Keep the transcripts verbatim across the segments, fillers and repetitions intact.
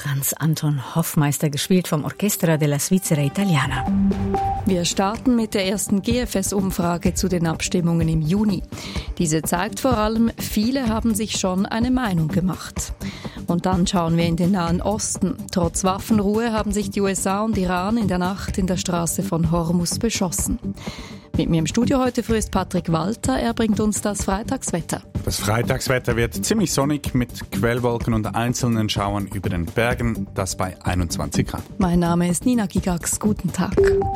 Franz Anton Hoffmeister, gespielt vom Orchestra della Svizzera Italiana. Wir starten mit der ersten G F S-Umfrage zu den Abstimmungen im Juni. Diese zeigt vor allem, viele haben sich schon eine Meinung gemacht. Und dann schauen wir in den Nahen Osten. Trotz Waffenruhe haben sich die U S A und Iran in der Nacht in der Straße von Hormuz beschossen. Mit mir im Studio heute früh ist Patrick Walter. Er bringt uns das Freitagswetter. Das Freitagswetter wird ziemlich sonnig mit Quellwolken und einzelnen Schauern über den Bergen, das bei einundzwanzig Grad. Mein Name ist Nina Gigax. Guten Tag.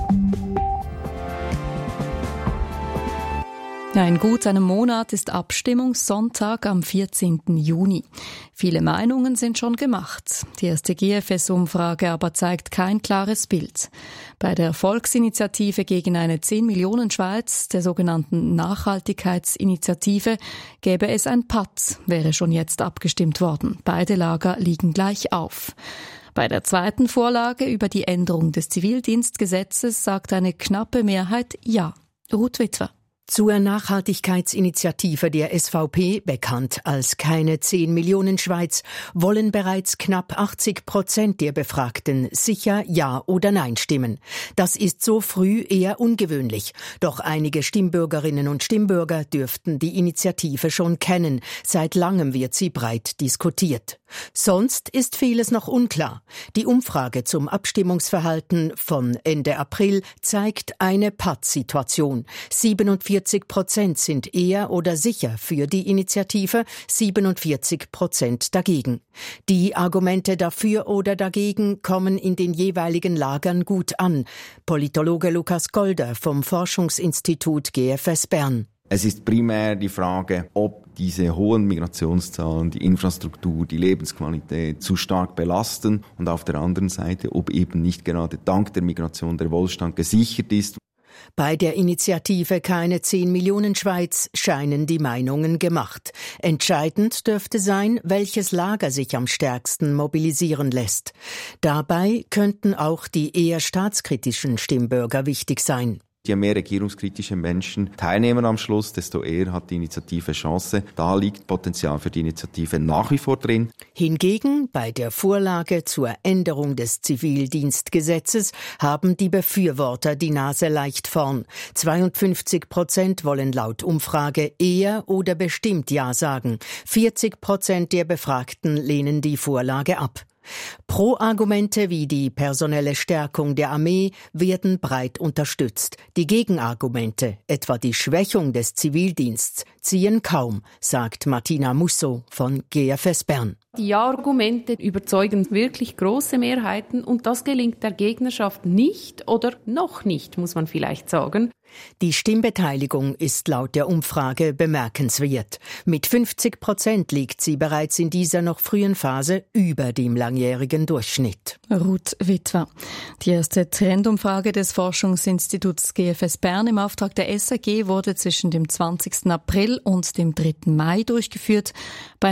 Ja, in gut einem Monat ist Abstimmungssonntag am vierzehnten Juni. Viele Meinungen sind schon gemacht. Die erste G F S-Umfrage aber zeigt kein klares Bild. Bei der Volksinitiative gegen eine zehn Millionen Schweiz, der sogenannten Nachhaltigkeitsinitiative, gäbe es ein Patt, wäre schon jetzt abgestimmt worden. Beide Lager liegen gleich auf. Bei der zweiten Vorlage über die Änderung des Zivildienstgesetzes sagt eine knappe Mehrheit Ja. Ruth Witwer. Zur Nachhaltigkeitsinitiative der S V P, bekannt als Keine zehn Millionen Schweiz, wollen bereits knapp achtzig Prozent der Befragten sicher Ja oder Nein stimmen. Das ist so früh eher ungewöhnlich. Doch einige Stimmbürgerinnen und Stimmbürger dürften die Initiative schon kennen. Seit langem wird sie breit diskutiert. Sonst ist vieles noch unklar. Die Umfrage zum Abstimmungsverhalten von Ende April zeigt eine Pattsituation. siebenundvierzig Prozent sind eher oder sicher für die Initiative, siebenundvierzig Prozent dagegen. Die Argumente dafür oder dagegen kommen in den jeweiligen Lagern gut an. Politologe Lukas Golder vom Forschungsinstitut G F S Bern. Es ist primär die Frage, ob diese hohen Migrationszahlen, die Infrastruktur, die Lebensqualität zu stark belasten und auf der anderen Seite, ob eben nicht gerade dank der Migration der Wohlstand gesichert ist. Bei der Initiative Keine zehn Millionen Schweiz scheinen die Meinungen gemacht. Entscheidend dürfte sein, welches Lager sich am stärksten mobilisieren lässt. Dabei könnten auch die eher staatskritischen Stimmbürger wichtig sein. Je mehr regierungskritische Menschen teilnehmen am Schluss, desto eher hat die Initiative Chance. Da liegt Potenzial für die Initiative nach wie vor drin. Hingegen bei der Vorlage zur Änderung des Zivildienstgesetzes haben die Befürworter die Nase leicht vorn. zweiundfünfzig Prozent wollen laut Umfrage eher oder bestimmt Ja sagen. vierzig Prozent der Befragten lehnen die Vorlage ab. Pro-Argumente wie die personelle Stärkung der Armee werden breit unterstützt. Die Gegenargumente, etwa die Schwächung des Zivildienstes, ziehen kaum, sagt Martina Musso von G F S Bern. Die Ja-Argumente überzeugen wirklich große Mehrheiten und das gelingt der Gegnerschaft nicht oder noch nicht, muss man vielleicht sagen. Die Stimmbeteiligung ist laut der Umfrage bemerkenswert. Mit fünfzig Prozent liegt sie bereits in dieser noch frühen Phase über dem langjährigen Durchschnitt. Ruth Witwer. Die erste Trendumfrage des Forschungsinstituts G F S Bern im Auftrag der S R G wurde zwischen dem zwanzigsten April und dem dritten Mai durchgeführt bei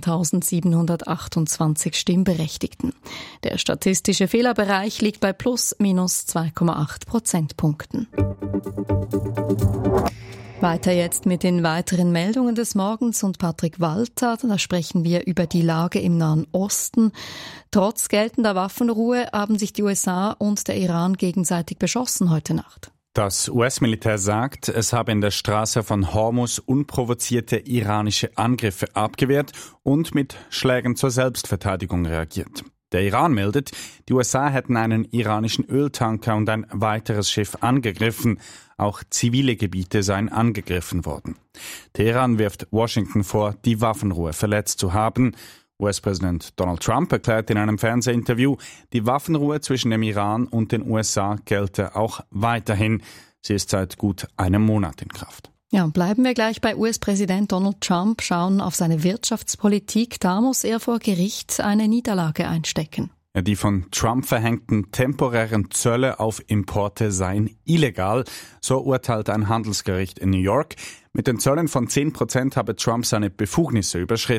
neunzehntausendsiebenhundertachtundzwanzig Stimmberechtigten. Der statistische Fehlerbereich liegt bei plus minus zwei Komma acht Prozentpunkten. Weiter jetzt mit den weiteren Meldungen des Morgens und Patrick Walter. Da sprechen wir über die Lage im Nahen Osten. Trotz geltender Waffenruhe haben sich die U S A und der Iran gegenseitig beschossen heute Nacht. Das U S-Militär sagt, es habe in der Straße von Hormuz unprovozierte iranische Angriffe abgewehrt und mit Schlägen zur Selbstverteidigung reagiert. Der Iran meldet, die U S A hätten einen iranischen Öltanker und ein weiteres Schiff angegriffen. Auch zivile Gebiete seien angegriffen worden. Teheran wirft Washington vor, die Waffenruhe verletzt zu haben. U S-Präsident Donald Trump erklärt in einem Fernsehinterview, die Waffenruhe zwischen dem Iran und den U S A gelte auch weiterhin. Sie ist seit gut einem Monat in Kraft. Ja, und bleiben wir gleich bei U S-Präsident Donald Trump, schauen auf seine Wirtschaftspolitik. Da muss er vor Gericht eine Niederlage einstecken. Ja, die von Trump verhängten temporären Zölle auf Importe seien illegal, so urteilt ein Handelsgericht in New York. Mit den Zöllen von zehn Prozent habe Trump seine Befugnisse überschritten.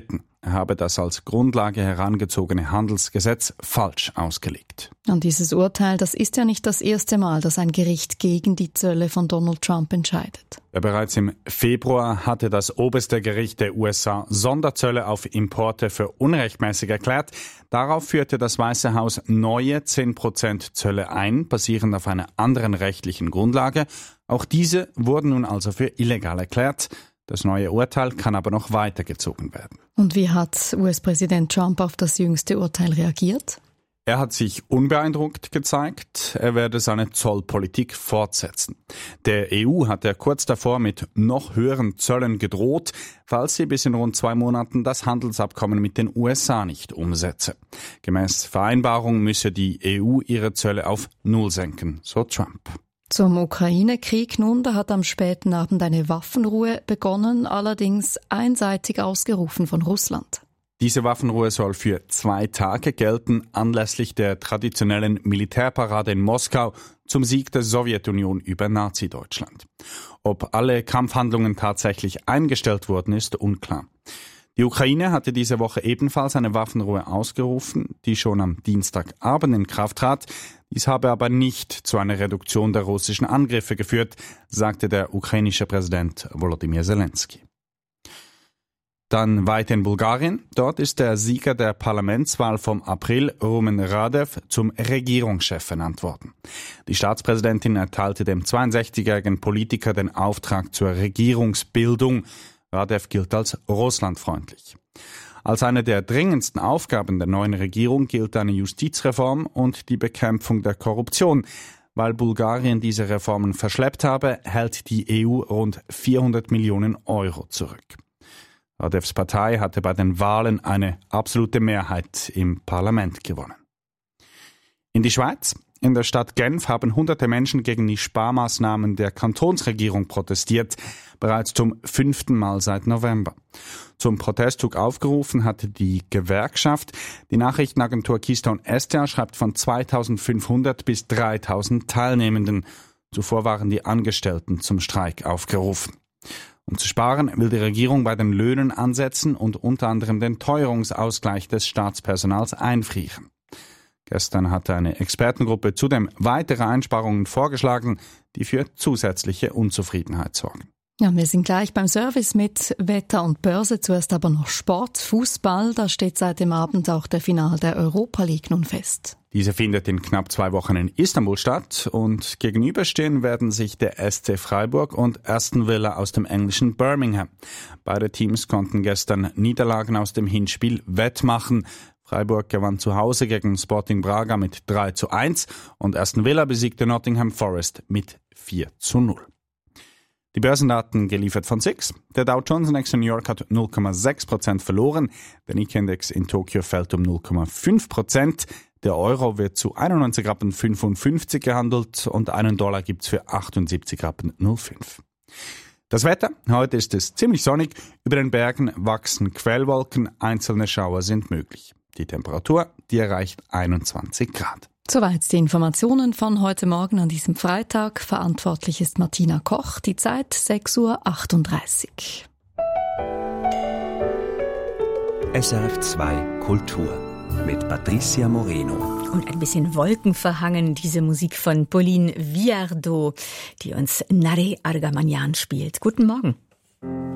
er habe das als Grundlage herangezogene Handelsgesetz falsch ausgelegt. Und dieses Urteil, das ist ja nicht das erste Mal, dass ein Gericht gegen die Zölle von Donald Trump entscheidet. Ja, bereits im Februar hatte das oberste Gericht der U S A Sonderzölle auf Importe für unrechtmäßig erklärt. Darauf führte das Weiße Haus neue zehn Prozent Zölle ein, basierend auf einer anderen rechtlichen Grundlage. Auch diese wurden nun also für illegal erklärt. Das neue Urteil kann aber noch weitergezogen werden. Und wie hat U S-Präsident Trump auf das jüngste Urteil reagiert? Er hat sich unbeeindruckt gezeigt, er werde seine Zollpolitik fortsetzen. Der E U hat er kurz davor mit noch höheren Zöllen gedroht, falls sie bis in rund zwei Monaten das Handelsabkommen mit den U S A nicht umsetze. Gemäß Vereinbarung müsse die E U ihre Zölle auf Null senken, so Trump. Zum Ukraine-Krieg nun, da hat am späten Abend eine Waffenruhe begonnen, allerdings einseitig ausgerufen von Russland. Diese Waffenruhe soll für zwei Tage gelten, anlässlich der traditionellen Militärparade in Moskau zum Sieg der Sowjetunion über Nazi-Deutschland. Ob alle Kampfhandlungen tatsächlich eingestellt wurden, ist unklar. Die Ukraine hatte diese Woche ebenfalls eine Waffenruhe ausgerufen, die schon am Dienstagabend in Kraft trat. Dies habe aber nicht zu einer Reduktion der russischen Angriffe geführt, sagte der ukrainische Präsident Volodymyr Zelensky. Dann weiter in Bulgarien. Dort ist der Sieger der Parlamentswahl vom April, Rumen Radev, zum Regierungschef ernannt worden. Die Staatspräsidentin erteilte dem zweiundsechzigjährigen Politiker den Auftrag zur Regierungsbildung. Radev gilt als russlandfreundlich. Als eine der dringendsten Aufgaben der neuen Regierung gilt eine Justizreform und die Bekämpfung der Korruption. Weil Bulgarien diese Reformen verschleppt habe, hält die E U rund vierhundert Millionen Euro zurück. Radevs Partei hatte bei den Wahlen eine absolute Mehrheit im Parlament gewonnen. In die Schweiz. In der Stadt Genf haben hunderte Menschen gegen die Sparmaßnahmen der Kantonsregierung protestiert, bereits zum fünften Mal seit November. Zum Protestzug aufgerufen hatte die Gewerkschaft. Die Nachrichtenagentur Keystone S D A schreibt von zweitausendfünfhundert bis dreitausend Teilnehmenden. Zuvor waren die Angestellten zum Streik aufgerufen. Um zu sparen, will die Regierung bei den Löhnen ansetzen und unter anderem den Teuerungsausgleich des Staatspersonals einfrieren. Gestern hatte eine Expertengruppe zudem weitere Einsparungen vorgeschlagen, die für zusätzliche Unzufriedenheit sorgen. Ja, wir sind gleich beim Service mit Wetter und Börse. Zuerst aber noch Sport, Fußball. Da steht seit dem Abend auch der Final der Europa League nun fest. Diese findet in knapp zwei Wochen in Istanbul statt und gegenüberstehen werden sich der S C Freiburg und Aston Villa aus dem englischen Birmingham. Beide Teams konnten gestern Niederlagen aus dem Hinspiel wettmachen. Freiburg gewann zu Hause gegen Sporting Braga mit drei zu eins und Aston Villa besiegte Nottingham Forest mit vier zu null. Die Börsendaten geliefert von S I X. Der Dow Jones Index in New York hat null Komma sechs Prozent verloren. Der Nikkei-Index in Tokio fällt um null Komma fünf Prozent. Der Euro wird zu einundneunzig Komma fünfundfünfzig gehandelt und einen Dollar gibt's für achtundsiebzig Komma null fünf. Das Wetter, heute ist es ziemlich sonnig. Über den Bergen wachsen Quellwolken, einzelne Schauer sind möglich. Die Temperatur, die erreicht einundzwanzig Grad. Soweit die Informationen von heute Morgen an diesem Freitag. Verantwortlich ist Martina Koch. Die Zeit sechs Uhr achtunddreißig. S R F zwei Kultur mit Patricia Moreno. Und ein bisschen wolkenverhangen diese Musik von Pauline Viardot, die uns Nare Argamanyan spielt. Guten Morgen.